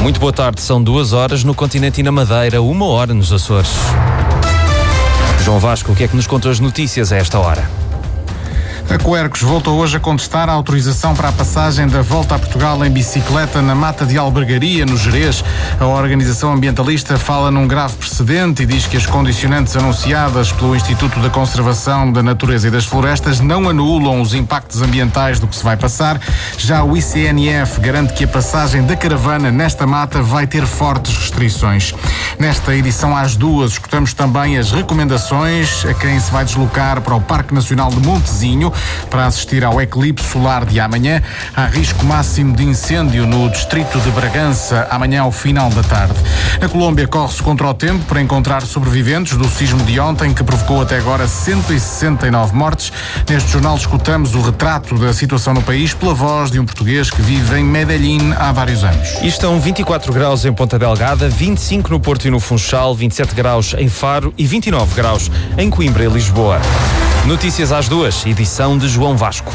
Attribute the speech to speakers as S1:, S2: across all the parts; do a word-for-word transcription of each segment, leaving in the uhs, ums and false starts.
S1: Muito boa tarde, são duas horas no continente e na Madeira, uma hora nos Açores. João Vasco, o que é que nos contou as notícias a esta hora?
S2: A Quercus voltou hoje a contestar a autorização para a passagem da Volta a Portugal em bicicleta na Mata de Albergaria, no Gerês. A organização ambientalista fala num grave precedente e diz que as condicionantes anunciadas pelo Instituto da Conservação da Natureza e das Florestas não anulam os impactos ambientais do que se vai passar. Já o I C N F garante que a passagem da caravana nesta mata vai ter fortes restrições. Nesta edição às duas, escutamos também as recomendações a quem se vai deslocar para o Parque Nacional de Montezinho para assistir ao eclipse solar de amanhã. Há risco máximo de incêndio no distrito de Bragança amanhã ao final da tarde. Na Colômbia corre-se contra o tempo para encontrar sobreviventes do sismo de ontem, que provocou até agora cento e sessenta e nove mortes. Neste jornal escutamos o retrato da situação no país pela voz de um português que vive em Medellín há vários anos.
S1: E estão vinte e quatro graus em Ponta Delgada, vinte e cinco no Porto e no Funchal, vinte e sete graus em Faro e vinte e nove graus em Coimbra e Lisboa. Notícias às duas, edição de João Vasco.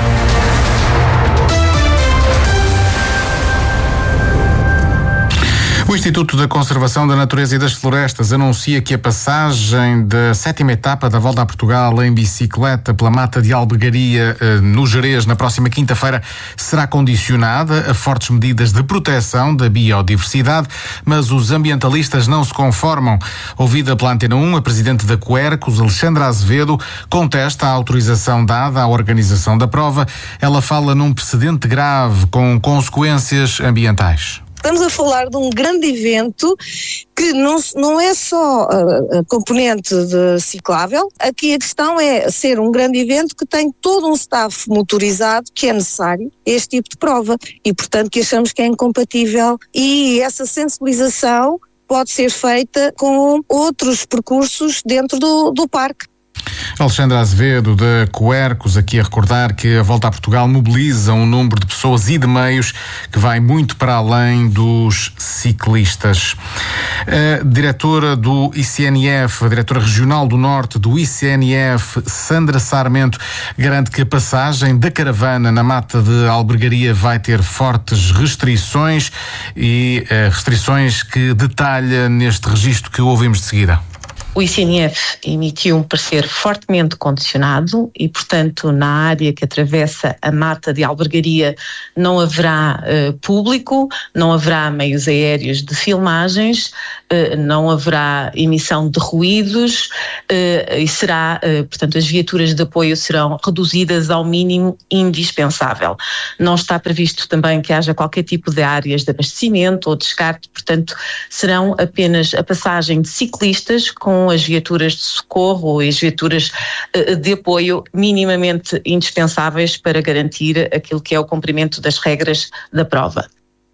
S2: O Instituto da Conservação da Natureza e das Florestas anuncia que a passagem da sétima etapa da Volta a Portugal em bicicleta pela Mata de Albergaria, no Gerês, na próxima quinta-feira, será condicionada a fortes medidas de proteção da biodiversidade, mas os ambientalistas não se conformam. Ouvida pela Antena um, a presidente da Quercus, Alexandra Azevedo, contesta a autorização dada à organização da prova. Ela fala num precedente grave com consequências ambientais.
S3: Estamos a falar de um grande evento que não, não é só a, a componente de ciclável. Aqui a questão é ser um grande evento que tem todo um staff motorizado que é necessário a este tipo de prova e, portanto, que achamos que é incompatível, e essa sensibilização pode ser feita com outros percursos dentro do, do parque.
S2: Alexandra Azevedo, da Quercus, aqui a recordar que a Volta a Portugal mobiliza um número de pessoas e de meios que vai muito para além dos ciclistas. A diretora do I C N F, a diretora regional do Norte do I C N F, Sandra Sarmento, garante que a passagem da caravana na Mata de Albergaria vai ter fortes restrições e uh, restrições que detalha neste registro que ouvimos de seguida.
S4: O I C N F emitiu um parecer fortemente condicionado e, portanto, na área que atravessa a Mata de Albergaria não haverá uh, público, não haverá meios aéreos de filmagens, uh, não haverá emissão de ruídos uh, e será, uh, portanto, as viaturas de apoio serão reduzidas ao mínimo indispensável. Não está previsto também que haja qualquer tipo de áreas de abastecimento ou descarte, portanto, serão apenas a passagem de ciclistas com as viaturas de socorro ou as viaturas de apoio minimamente indispensáveis para garantir aquilo que é o cumprimento das regras da prova.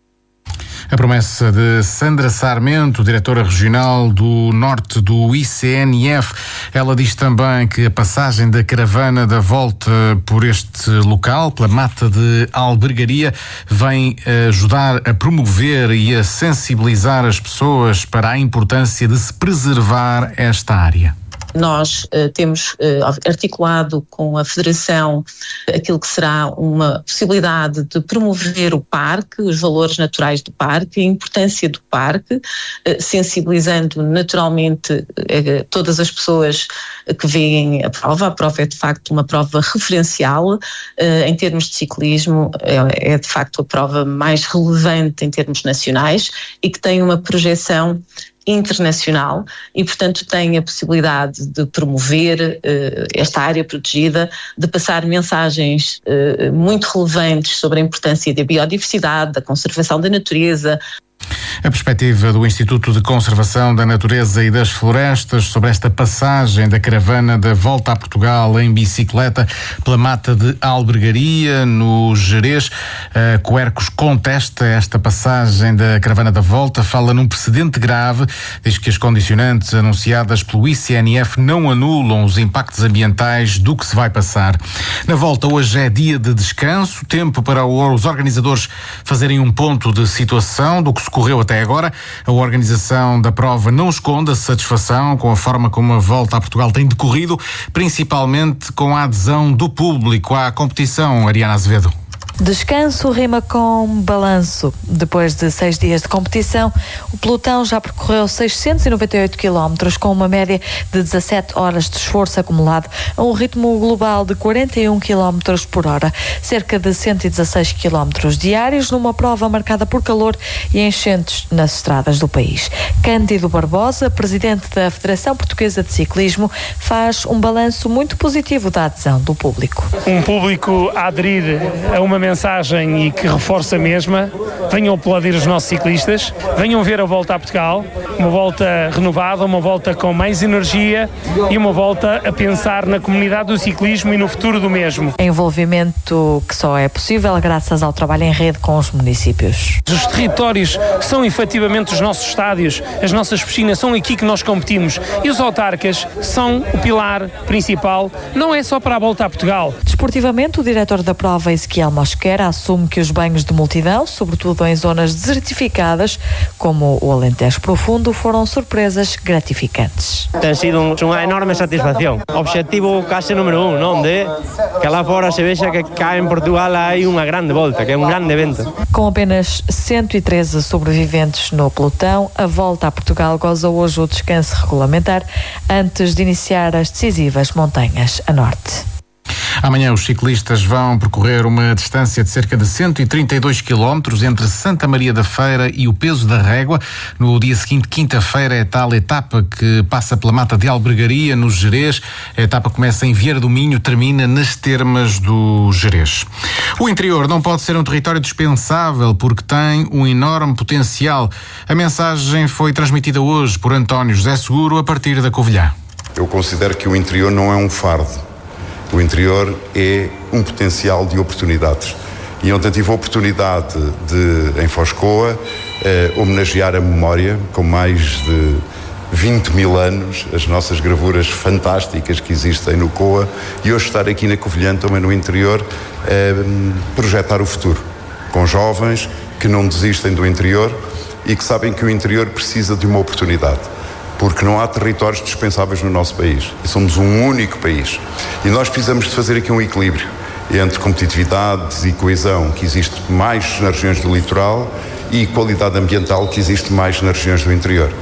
S2: A promessa de Sandra Sarmento, diretora regional do Norte do I C N F. Ela diz também que a passagem da caravana da volta por este local, pela Mata de Albergaria, vem ajudar a promover e a sensibilizar as pessoas para a importância de se preservar esta área.
S4: Nós uh, temos uh, articulado com a Federação aquilo que será uma possibilidade de promover o parque, os valores naturais do parque, a importância do parque, uh, sensibilizando naturalmente uh, todas as pessoas que veem a prova. A prova é de facto uma prova referencial uh, em termos de ciclismo, é, é de facto a prova mais relevante em termos nacionais e que tem uma projeção internacional e, portanto, tem a possibilidade de promover uh, esta área protegida, de passar mensagens uh, muito relevantes sobre a importância da biodiversidade, da conservação da natureza.
S2: A perspectiva do Instituto de Conservação da Natureza e das Florestas sobre esta passagem da caravana da Volta a Portugal em bicicleta pela Mata de Albergaria, no Gerês. A Quercus contesta esta passagem da caravana da Volta, fala num precedente grave, diz que as condicionantes anunciadas pelo I C N F não anulam os impactos ambientais do que se vai passar. Na Volta hoje é dia de descanso, tempo para os organizadores fazerem um ponto de situação do que se correu até agora. A organização da prova não esconde a satisfação com a forma como a Volta a Portugal tem decorrido, principalmente com a adesão do público à competição. Ariana Azevedo.
S5: Descanso rima com balanço. Depois de seis dias de competição, o pelotão já percorreu seiscentos e noventa e oito quilómetros, com uma média de dezassete horas de esforço acumulado, a um ritmo global de quarenta e um quilómetros por hora, cerca de cento e dezasseis quilómetros diários, numa prova marcada por calor e enchentes nas estradas do país. Cândido Barbosa, presidente da Federação Portuguesa de Ciclismo, faz um balanço muito positivo da adesão do público.
S6: Um público a aderir a uma mensagem e que reforça a mesma. Venham aplaudir os nossos ciclistas, venham ver a volta a Portugal, uma volta renovada, uma volta com mais energia e uma volta a pensar na comunidade do ciclismo e no futuro do mesmo.
S5: Envolvimento que só é possível graças ao trabalho em rede com os municípios.
S6: Os territórios são efetivamente os nossos estádios, as nossas piscinas, são aqui que nós competimos, e os autarcas são o pilar principal, não é só para a volta a Portugal.
S5: Desportivamente, o diretor da prova, Ezequiel Mosquera, assume que os banhos de multidão, sobretudo em zonas desertificadas, como o Alentejo Profundo, foram surpresas gratificantes.
S7: Tem sido um, uma enorme satisfação. Objetivo casi número um, não? De que lá fora se veja que cá em Portugal há uma grande volta, que é um grande evento.
S5: Com apenas cento e treze sobreviventes no pelotão, a volta a Portugal goza hoje o descanso regulamentar antes de iniciar as decisivas montanhas a norte.
S2: Amanhã os ciclistas vão percorrer uma distância de cerca de cento e trinta e dois quilómetros entre Santa Maria da Feira e o Peso da Régua. No dia seguinte, quinta-feira, é tal etapa que passa pela Mata de Albergaria, no Gerês. A etapa começa em Vieira do Minho, termina nas termas do Gerês. O interior não pode ser um território dispensável porque tem um enorme potencial. A mensagem foi transmitida hoje por António José Seguro a partir da Covilhã.
S8: Eu considero que o interior não é um fardo. O interior é um potencial de oportunidades. E ontem tive a oportunidade de, em Foscoa, eh, homenagear a memória, com mais de vinte mil anos, as nossas gravuras fantásticas que existem no C O A, e hoje estar aqui na Covilhã, também no interior, eh, projetar o futuro, com jovens que não desistem do interior e que sabem que o interior precisa de uma oportunidade. Porque não há territórios dispensáveis no nosso país. E somos um único país. E nós precisamos de fazer aqui um equilíbrio entre competitividade e coesão, que existe mais nas regiões do litoral, e qualidade ambiental, que existe mais nas regiões do interior.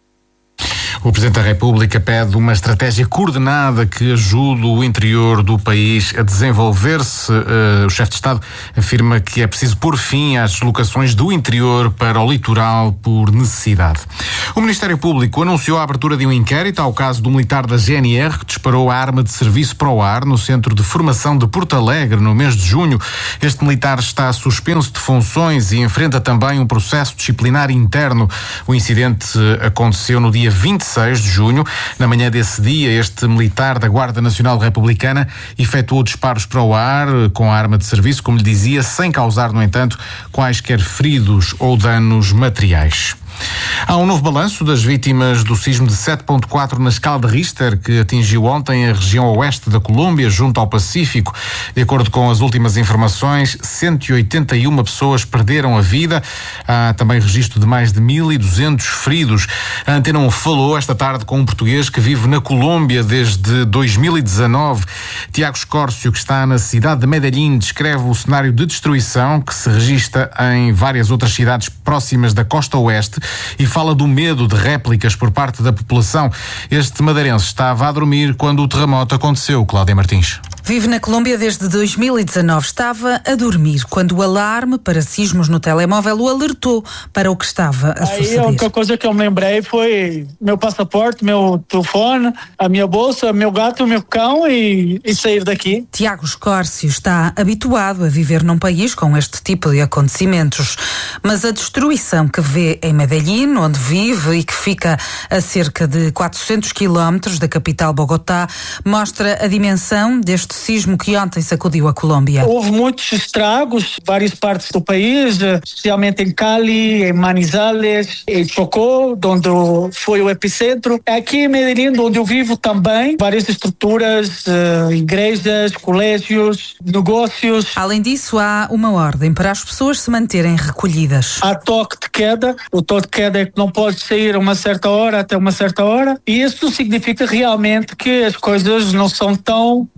S2: O Presidente da República pede uma estratégia coordenada que ajude o interior do país a desenvolver-se. Uh, o chefe de Estado afirma que é preciso pôr fim às deslocações do interior para o litoral por necessidade. O Ministério Público anunciou a abertura de um inquérito ao caso do militar da G N R que disparou a arma de serviço para o ar no Centro de Formação de Porto Alegre no mês de junho. Este militar está suspenso de funções e enfrenta também um processo disciplinar interno. O incidente aconteceu no dia vinte e seis de junho. Na manhã desse dia, este militar da Guarda Nacional Republicana efetuou disparos para o ar com a arma de serviço, como lhe dizia, sem causar, no entanto, quaisquer feridos ou danos materiais. Há um novo balanço das vítimas do sismo de sete ponto quatro na escala de Richter, que atingiu ontem a região oeste da Colômbia, junto ao Pacífico. De acordo com as últimas informações, cento e oitenta e uma pessoas perderam a vida. Há também registro de mais de mil e duzentos feridos. A Antena um falou esta tarde com um português que vive na Colômbia desde dois mil e dezanove. Tiago Escórcio, que está na cidade de Medellín, descreve o cenário de destruição que se registra em várias outras cidades próximas da costa oeste e fala do medo de réplicas por parte da população. Este madeirense estava a dormir quando o terremoto aconteceu. Cláudia Martins.
S9: Vive na Colômbia desde dois mil e dezanove. Estava a dormir quando o alarme para sismos no telemóvel o alertou para o que estava a suceder.
S10: Aí a única coisa que eu me lembrei foi meu passaporte, meu telefone, a minha bolsa, meu gato, meu cão e, e sair daqui.
S9: Tiago Escórcio está habituado a viver num país com este tipo de acontecimentos, mas a destruição que vê em Medellín, onde vive e que fica a cerca de quatrocentos quilómetros da capital Bogotá, mostra a dimensão deste sismo que ontem sacudiu a Colômbia.
S10: Houve muitos estragos em várias partes do país, especialmente em Cali, em Manizales, em Chocó, onde foi o epicentro. Aqui em Medellín, onde eu vivo também, várias estruturas, igrejas, colégios, negócios.
S9: Além disso, há uma ordem para as pessoas se manterem recolhidas.
S10: Há toque de queda. O toque de queda é que não pode sair a uma certa hora até uma certa hora. E isso significa realmente que as coisas não são tão boas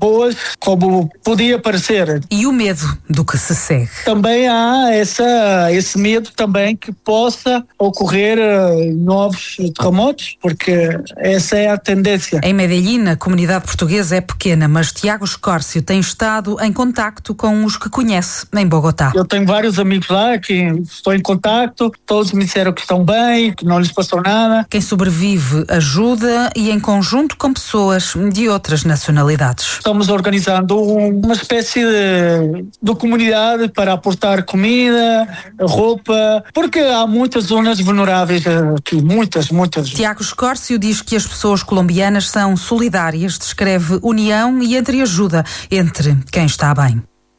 S10: como podia parecer.
S9: E o medo do que se segue.
S10: Também há essa, esse medo também que possa ocorrer uh, novos terremotos, porque essa é a tendência.
S9: Em Medellín, a comunidade portuguesa é pequena, mas Tiago Escórcio tem estado em contacto com os que conhece em Bogotá.
S10: Eu tenho vários amigos lá que estou em contacto, todos me disseram que estão bem, que não lhes passou nada.
S9: Quem sobrevive ajuda e em conjunto com pessoas de outras nacionalidades.
S10: Estamos organizando uma espécie de, de comunidade para aportar comida, roupa, porque há muitas zonas vulneráveis aqui, muitas, muitas.
S9: Tiago Escórcio diz que as pessoas colombianas são solidárias, descreve união e entreajuda entre quem está bem.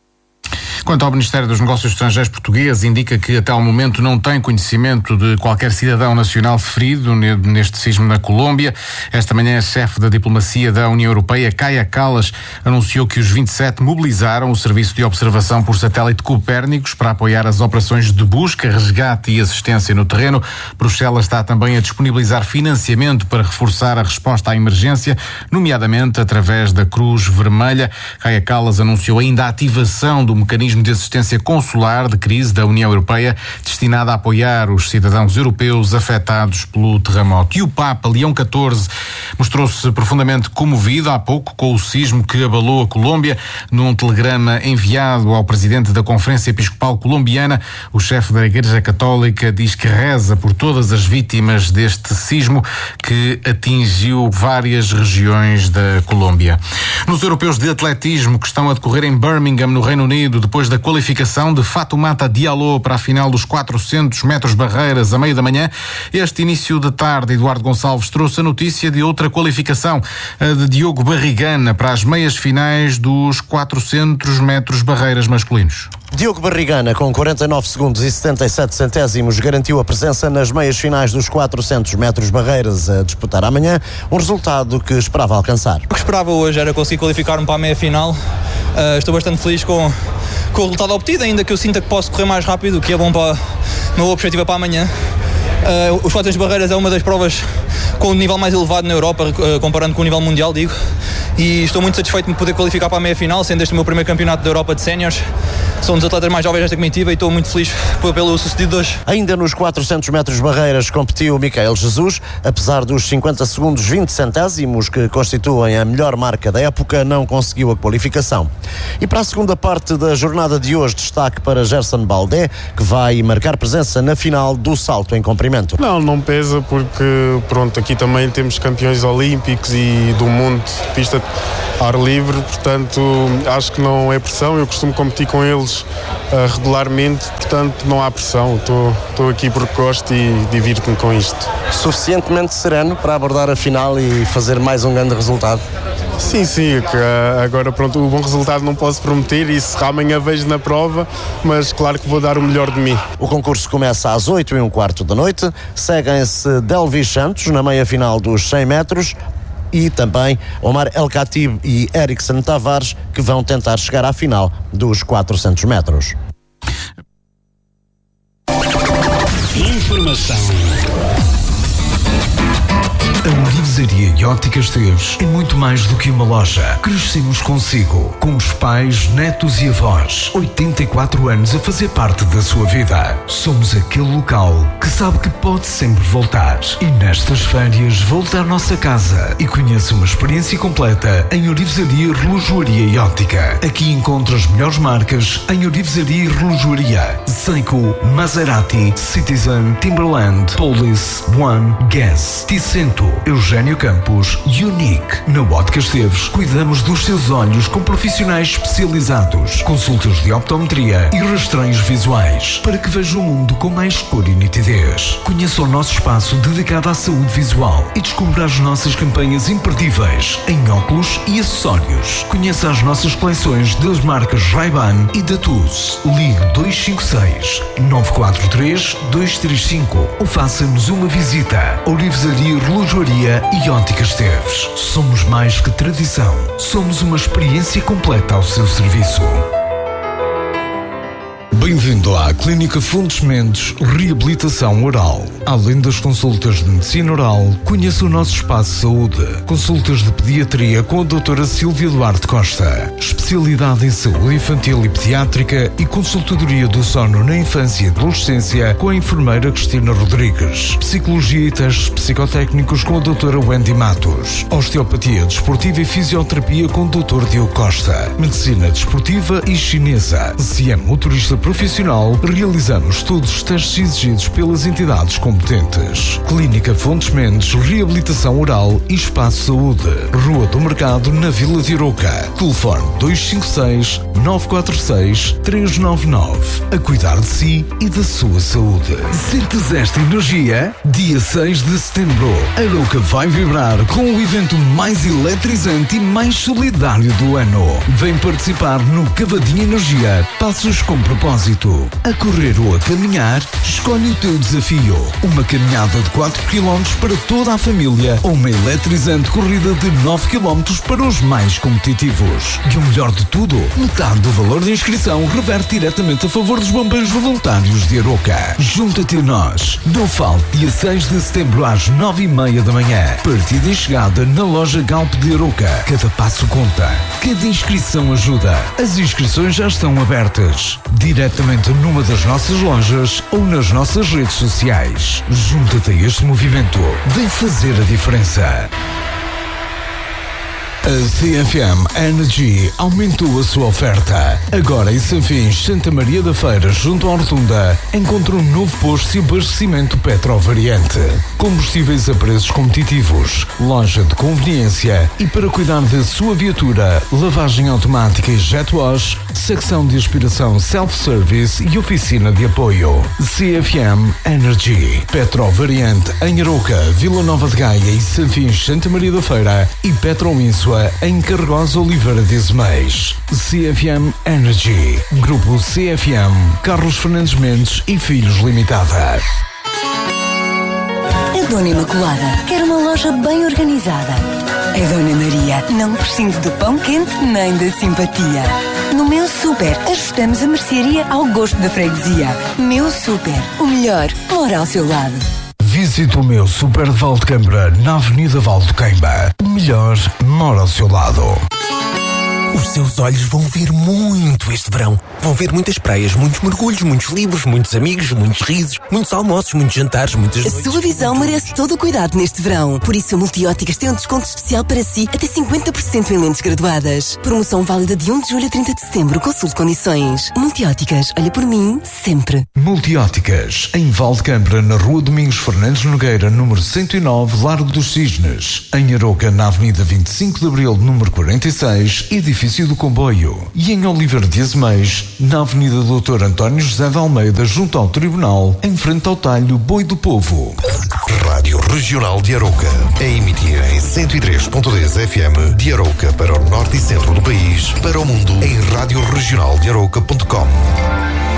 S2: Quanto ao Ministério dos Negócios Estrangeiros português, indica que até ao momento não tem conhecimento de qualquer cidadão nacional ferido neste sismo na Colômbia. Esta manhã, a chefe da diplomacia da União Europeia, Kaja Kallas, anunciou que os vinte e sete mobilizaram o Serviço de Observação por Satélite Copérnicos para apoiar as operações de busca, resgate e assistência no terreno. Bruxelas está também a disponibilizar financiamento para reforçar a resposta à emergência, nomeadamente através da Cruz Vermelha. Kaja Kallas anunciou ainda a ativação do mecanismo de assistência consular de crise da União Europeia, destinada a apoiar os cidadãos europeus afetados pelo terremoto. E o Papa Leão catorze mostrou-se profundamente comovido há pouco com o sismo que abalou a Colômbia. Num telegrama enviado ao presidente da Conferência Episcopal Colombiana, o chefe da Igreja Católica diz que reza por todas as vítimas deste sismo que atingiu várias regiões da Colômbia. Nos europeus de atletismo que estão a decorrer em Birmingham, no Reino Unido, depois da qualificação de Fatoumata Diallo para a final dos quatrocentos metros barreiras a meio da manhã, este início de tarde, Eduardo Gonçalves trouxe a notícia de outra qualificação, a de Diogo Barrigana, para as meias finais dos quatrocentos metros barreiras masculinos.
S11: Diogo Barrigana, com quarenta e nove segundos e setenta e sete centésimos, garantiu a presença nas meias finais dos quatrocentos metros barreiras a disputar amanhã, um resultado que esperava alcançar.
S12: O que esperava hoje era conseguir qualificar-me para a meia final. Uh, estou bastante feliz com, com o resultado obtido, ainda que eu sinta que posso correr mais rápido, o que é bom para o meu objetivo para amanhã. Uh, os quatrocentos barreiras é uma das provas com o nível mais elevado na Europa, uh, comparando com o nível mundial, digo, e estou muito satisfeito de me poder qualificar para a meia-final, sendo este o meu primeiro campeonato da Europa de séniores. Sou um dos atletas mais jovens desta comitiva e estou muito feliz pelo sucedido de hoje.
S11: Ainda nos quatrocentos metros barreiras competiu Micael Jesus. Apesar dos cinquenta segundos vinte centésimos que constituem a melhor marca da época, não conseguiu a qualificação. E para a segunda parte da jornada de hoje, destaque para Gerson Baldé, que vai marcar presença na final do salto em comprimento.
S13: Não, não pesa porque, pronto, aqui também temos campeões olímpicos e do mundo de pista ar livre, portanto acho que não é pressão. Eu costumo competir com eles uh, regularmente, portanto não há pressão. Estou aqui porque gosto e divirto-me com isto.
S11: Suficientemente sereno para abordar a final e fazer mais um grande resultado?
S13: Sim, sim, que, uh, agora pronto, o bom resultado não posso prometer, isso amanhã vejo na prova, mas claro que vou dar o melhor de mim.
S11: O concurso começa às oito e um quarto da noite, seguem-se Delvis Santos na meia final dos cem metros, e também Omar El Khatib e Erickson Tavares, que vão tentar chegar à final dos quatrocentos metros.
S14: Informação. A Orivesaria e Óticas Teves é muito mais do que uma loja. Crescemos consigo, com os pais, netos e avós. oitenta e quatro anos a fazer parte da sua vida. Somos aquele local que sabe que pode sempre voltar. E nestas férias, volte à nossa casa e conheça uma experiência completa em Orivesaria, Relojoaria e Óptica. Aqui encontra as melhores marcas em Orivesaria e Relojoaria. Seiko, Maserati, Citizen, Timberland, Police, One, Guess, Ticento, Eugênio Campos, Unique. Na Óticas Teves, cuidamos dos seus olhos com profissionais especializados, consultas de optometria e rastreios visuais, para que veja o mundo com mais cor e nitidez. Conheça o nosso espaço dedicado à saúde visual e descubra as nossas campanhas imperdíveis em óculos e acessórios. Conheça as nossas coleções das marcas Ray-Ban e da Tuz. Ligue dois cinco seis, nove quatro três, dois três cinco ou faça-nos uma visita. Orivesaria, Relojoaria e Óticas Teves. Somos mais que tradição. Somos uma experiência completa ao seu serviço. Bem-vindo à Clínica Fontes Mendes Reabilitação Oral. Além das consultas de medicina oral, conheça o nosso espaço de saúde. Consultas de pediatria com a doutora Silvia Duarte Costa. Especialidade em saúde infantil e pediátrica e consultadoria do sono na infância e adolescência com a enfermeira Cristina Rodrigues. Psicologia e testes psicotécnicos com a doutora Wendy Matos. Osteopatia desportiva e fisioterapia com o doutor Diogo Costa. Medicina desportiva e chinesa. Se é motorista profissional, realizamos todos os testes exigidos pelas entidades competentes. Clínica Fontes Mendes, reabilitação oral e espaço saúde. Rua do Mercado, na Vila de Arouca. Telefone dois cinco seis, nove quatro seis, três nove nove. A cuidar de si e da sua saúde. Sentes esta energia? Dia seis de setembro, Arouca vai vibrar com o evento mais eletrizante e mais solidário do ano. Vem participar no Cavadinha Energia, Passos com Propósito. A correr ou a caminhar, escolhe o teu desafio. Uma caminhada de quatro quilómetros para toda a família ou uma eletrizante corrida de nove quilómetros para os mais competitivos. E o melhor de tudo, metade do valor da inscrição reverte diretamente a favor dos bombeiros voluntários de Arouca. Junta-te a nós. Não falte, dia seis de setembro às nove e meia da manhã. Partida e chegada na loja Galp de Arouca. Cada passo conta. Cada inscrição ajuda. As inscrições já estão abertas. Diretamente numa das nossas lojas ou nas nossas redes sociais. Junta-te a este movimento. Vem fazer a diferença. A C F M Energy aumentou a sua oferta. Agora em Sanfins, Santa Maria da Feira, junto à Rotunda, encontra um novo posto de abastecimento Petrovariante. Combustíveis a preços competitivos, loja de conveniência e para cuidar da sua viatura, lavagem automática e jet wash, secção de aspiração self-service e oficina de apoio. C F M Energy. Petrovariante em Arouca, Vila Nova de Gaia e Sanfins, Santa Maria da Feira e Petroínsua em Carregosa Oliveira de Azeméis. C F M Energy. Grupo C F M, Carlos Fernandes Mendes e Filhos Limitada.
S15: A Dona Imaculada quer uma loja bem organizada. A Dona Maria não prescinde do pão quente nem da simpatia. No Meu Super, ajustamos a mercearia ao gosto da freguesia. Meu Super, o melhor mora ao seu lado.
S14: Visite o Meu Super de Valdecambra, na Avenida Valdequeimba. O melhor mora ao seu lado.
S16: Os seus olhos vão ver muito este verão. Vão ver muitas praias, muitos mergulhos, muitos livros, muitos amigos, muitos risos, muitos almoços, muitos jantares, muitas noites.
S15: A sua visão merece todo o cuidado neste verão. Por isso a Multióticas tem um desconto especial para si, até cinquenta por cento em lentes graduadas. Promoção válida de um de julho a trinta de setembro. Consulte condições. Multióticas, olha por mim, sempre.
S14: Multióticas, em Valdecambra, na Rua Domingos Fernandes Nogueira, número cento e nove, Largo dos Cisnes. Em Arouca, na Avenida vinte e cinco de Abril, número quarenta e seis, edifício do Comboio. E em Oliveira de Azeméis, na Avenida doutor António José de Almeida, junto ao Tribunal, em frente ao talho Boi do Povo.
S17: Rádio Regional de Arouca, a emitir em cento e três ponto dez F M de Arouca para o norte e centro do país, para o mundo em rádio regional de arouca ponto com.